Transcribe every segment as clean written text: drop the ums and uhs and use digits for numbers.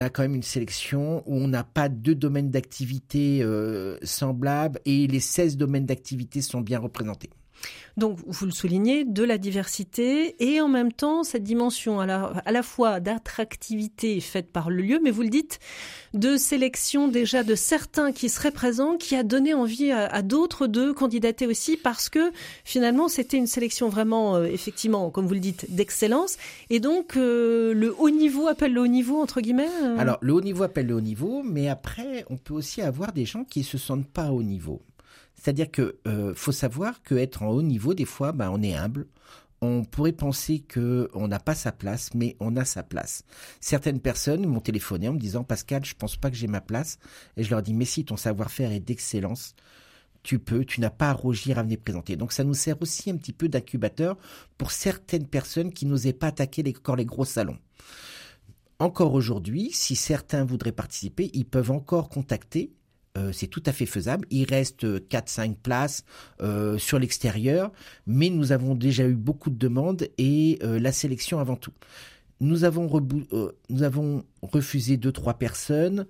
On a quand même une sélection où on n'a pas 2 domaines d'activité semblables et les 16 domaines d'activité sont bien représentés. Donc, vous le soulignez, de la diversité et en même temps, cette dimension à la fois d'attractivité faite par le lieu, mais vous le dites, de sélection déjà de certains qui seraient présents, qui a donné envie à d'autres de candidater aussi parce que finalement, c'était une sélection vraiment, effectivement, comme vous le dites, d'excellence. Et donc, le haut niveau appelle le haut niveau, entre guillemets Alors, le haut niveau appelle le haut niveau, mais après, on peut aussi avoir des gens qui ne se sentent pas au niveau. C'est-à-dire que faut savoir qu'être en haut niveau, des fois, on est humble. On pourrait penser qu'on n'a pas sa place, mais on a sa place. Certaines personnes m'ont téléphoné en me disant « Pascal, je pense pas que j'ai ma place. » Et je leur dis « Mais si, ton savoir-faire est d'excellence. Tu n'as pas à rougir à venir présenter. » Donc ça nous sert aussi un petit peu d'incubateur pour certaines personnes qui n'osaient pas attaquer les gros salons. Encore aujourd'hui, si certains voudraient participer, ils peuvent encore contacter. C'est tout à fait faisable. Il reste 4-5 places sur l'extérieur, mais nous avons déjà eu beaucoup de demandes et la sélection avant tout. Nous avons refusé 2-3 personnes,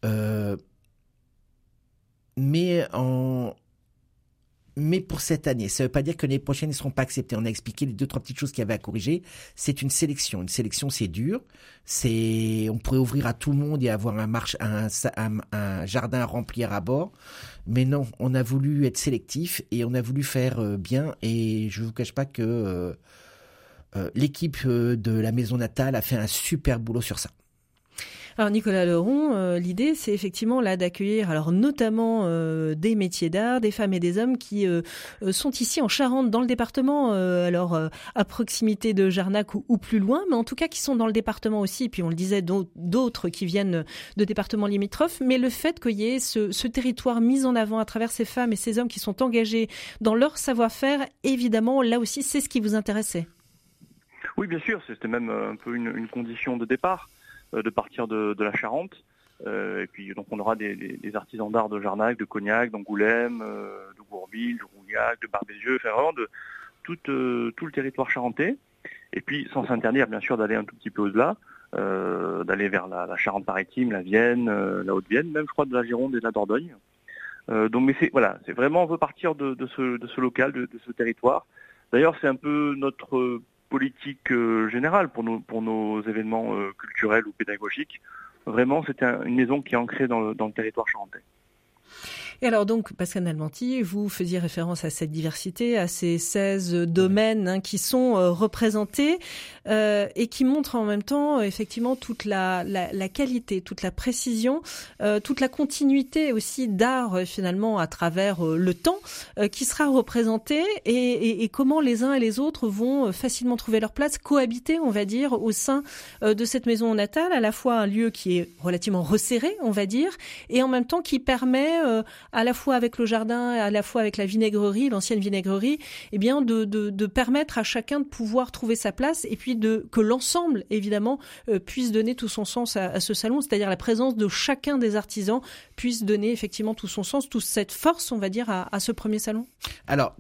mais pour cette année. Ça ne veut pas dire que l'année prochaine, ils ne seront pas acceptés. On a expliqué les 2-3 petites choses qu'il y avait à corriger. C'est une sélection. Une sélection, c'est dur. On pourrait ouvrir à tout le monde et avoir un jardin à remplir à bord. Mais non, on a voulu être sélectif et on a voulu faire bien. Et je ne vous cache pas que l'équipe de la maison natale a fait un super boulot sur ça. Alors Nicolas Leron, l'idée c'est effectivement là d'accueillir alors notamment des métiers d'art, des femmes et des hommes qui sont ici en Charente, dans le département, à proximité de Jarnac ou plus loin, mais en tout cas qui sont dans le département aussi, et puis on le disait d'autres qui viennent de départements limitrophes, mais le fait qu'il y ait ce territoire mis en avant à travers ces femmes et ces hommes qui sont engagés dans leur savoir-faire, évidemment là aussi c'est ce qui vous intéressait. Oui bien sûr, c'était même un peu une condition de départ. De partir de la Charente. Et puis donc on aura des artisans d'art de Jarnac, de Cognac, d'Angoulême, de Bourville, de Rouillac, de Barbezieux, enfin vraiment de tout le territoire charentais. Et puis sans s'interdire bien sûr d'aller un tout petit peu au-delà, d'aller vers la Charente-Maritime, la Vienne, la Haute-Vienne, même je crois de la Gironde et de la Dordogne. Donc mais c'est vraiment on veut partir de ce local, de ce territoire. D'ailleurs c'est un peu notre politique générale pour nos événements culturels ou pédagogiques. Vraiment, c'est une maison qui est ancrée dans le territoire charentais. Et alors donc, Pascal Nalbanti, vous faisiez référence à cette diversité, à ces 16 domaines qui sont représentés et qui montrent en même temps effectivement toute la qualité, toute la précision, toute la continuité aussi d'art finalement à travers le temps qui sera représenté et comment les uns et les autres vont facilement trouver leur place, cohabiter on va dire au sein de cette maison natale, à la fois un lieu qui est relativement resserré on va dire et en même temps qui permet à la fois avec le jardin, à la fois avec la vinaigrerie, l'ancienne vinaigrerie, eh bien de permettre à chacun de pouvoir trouver sa place et puis que l'ensemble, évidemment, puisse donner tout son sens à ce salon, c'est-à-dire la présence de chacun des artisans puisse donner effectivement tout son sens, toute cette force, on va dire, à ce premier salon. Alors,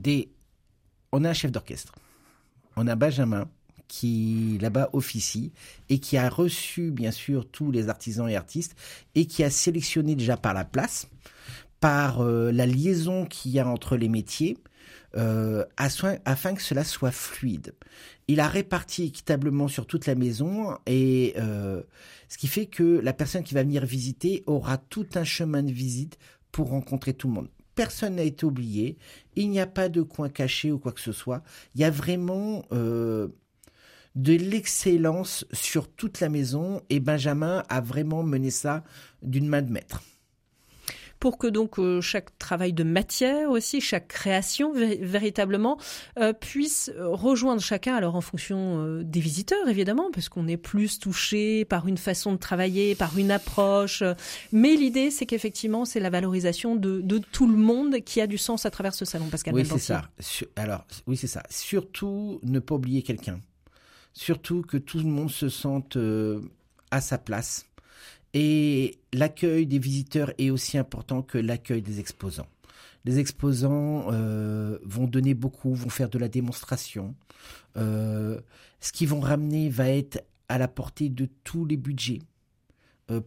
on a un chef d'orchestre, on a Benjamin, qui là-bas officie et qui a reçu bien sûr tous les artisans et artistes et qui a sélectionné déjà par la place, par la liaison qu'il y a entre les métiers, afin que cela soit fluide. Il a réparti équitablement sur toute la maison et ce qui fait que la personne qui va venir visiter aura tout un chemin de visite pour rencontrer tout le monde. Personne n'a été oublié, il n'y a pas de coin caché ou quoi que ce soit. Il y a vraiment de l'excellence sur toute la maison et Benjamin a vraiment mené ça d'une main de maître. Pour que donc chaque travail de matière aussi, chaque création véritablement puisse rejoindre chacun, alors en fonction des visiteurs évidemment, parce qu'on est plus touché par une façon de travailler, par une approche, mais l'idée c'est qu'effectivement c'est la valorisation de tout le monde qui a du sens à travers ce salon, Pascal Nalbanti. Oui, c'est ça. Alors, oui, c'est ça. Surtout, ne pas oublier quelqu'un. Surtout que tout le monde se sente à sa place. Et l'accueil des visiteurs est aussi important que l'accueil des exposants. Les exposants vont donner beaucoup, vont faire de la démonstration. Ce qu'ils vont ramener va être à la portée de tous les budgets.